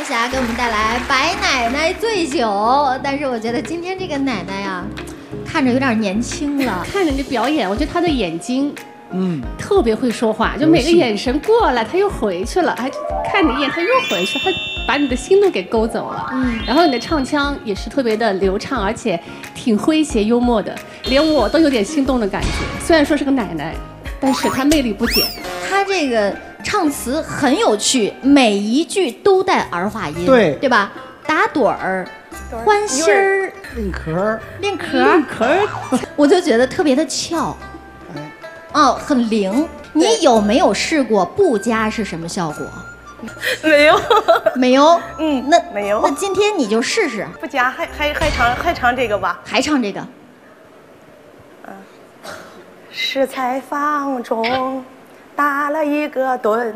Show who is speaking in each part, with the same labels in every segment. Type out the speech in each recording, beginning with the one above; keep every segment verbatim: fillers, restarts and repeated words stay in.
Speaker 1: 霞给我们带来白奶奶醉酒，但是我觉得今天这个奶奶呀，看着有点年轻了。
Speaker 2: 看着你表演，我觉得她的眼睛，嗯，特别会说话，就每个眼神过来，她又回去了，还看你一眼，她又回去，她把你的心都给勾走了。嗯，然后你的唱腔也是特别的流畅，而且挺诙谐幽默的，连我都有点心动的感觉。虽然说是个奶奶，但是她魅力不减。
Speaker 1: 她这个唱词很有趣，每一句都带儿化音，
Speaker 3: 对
Speaker 1: 对吧？打盹儿、欢心儿、
Speaker 3: 练壳、
Speaker 1: 练壳、
Speaker 3: 练壳，
Speaker 1: 我就觉得特别的俏，哎，哦，很灵。你有没有试过不加是什么效果？
Speaker 4: 没有，
Speaker 1: 没有。
Speaker 4: 嗯，
Speaker 1: 那
Speaker 4: 没有。
Speaker 1: 那今天你就试试，
Speaker 4: 不加还还还唱还唱这个吧？
Speaker 1: 还唱这个。
Speaker 4: 嗯，食材房中打了一个盹，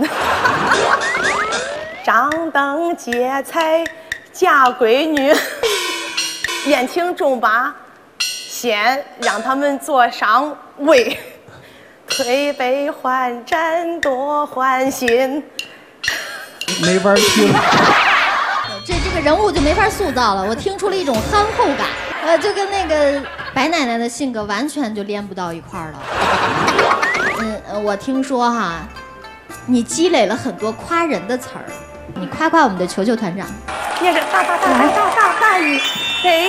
Speaker 4: 张灯结彩嫁闺女，宴请众把，先让他们坐上位，推杯换盏多欢心。
Speaker 3: 没法听了。
Speaker 1: 这这个人物就没法塑造了，我听出了一种憨厚感，呃，就跟那个白奶奶的性格完全就连不到一块儿了。嗯，呃我听说哈，你积累了很多夸人的词儿，你夸夸我们的球球团长。
Speaker 4: 也是大大大大大大大雨，哎，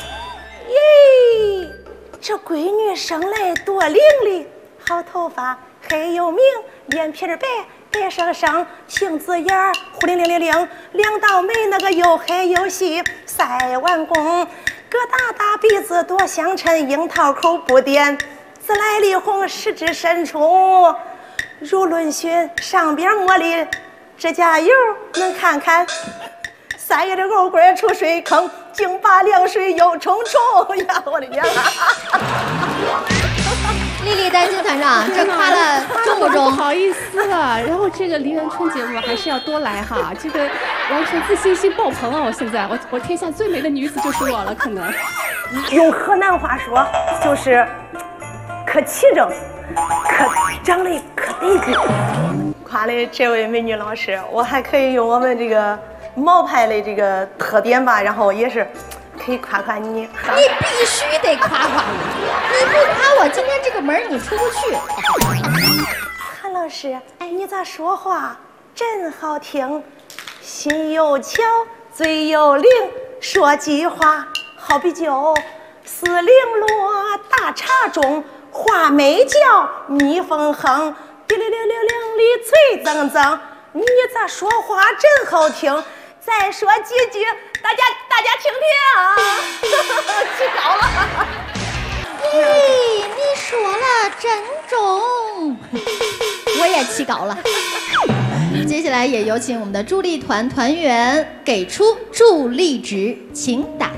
Speaker 4: 耶，这闺女生来多伶俐，好头发黑又明，脸皮儿白。白生生，杏子眼儿，呼灵灵灵灵，两道眉那个又黑又细，腮弯弓，疙瘩大鼻子多相衬，樱桃口不点，自来梨红，十指深处如轮熏，上边抹的指甲油能看看。三月的藕棍出水坑，竟把凉水又冲冲呀！我的天啊！
Speaker 1: 丽丽担心团长，这夸了中不中？
Speaker 2: 不好意思了，然后这个梨园春节目还是要多来哈，这个完全自信心爆棚啊！我现在我我天下最美的女子就是我了，可能。
Speaker 4: 用河南话说就是可齐整，可长得可得劲。夸的这位美女老师，我还可以用我们这个毛派的这个特点吧，然后也是可以夸夸你。
Speaker 1: 你必须得夸夸我，你不夸我，今天这个门你出不去。
Speaker 4: 韩老师，哎，你咋说话真好听，心又巧，嘴又灵，说句话好比酒，丝绫罗大茶中，话没叫蜜蜂哼，滴哩哩哩哩哩脆铮铮。你咋说话真好听，再说几句，大家大家听听啊！起高了。
Speaker 1: 咦，你说了真中，我也起稿了。接下来也有请我们的助力团团员给出助力值，请打